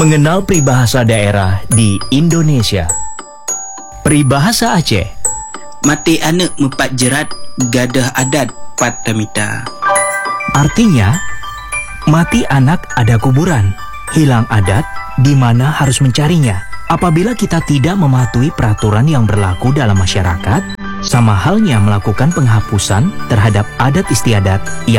Mengenal peribahasa daerah di Indonesia. Peribahasa Aceh. Mati anak mepat jerat, gadah adat patamita. Artinya, mati anak ada kuburan, hilang adat di mana harus mencarinya. Apabila kita tidak mematuhi peraturan yang berlaku dalam masyarakat, sama halnya melakukan penghapusan terhadap adat istiadat yang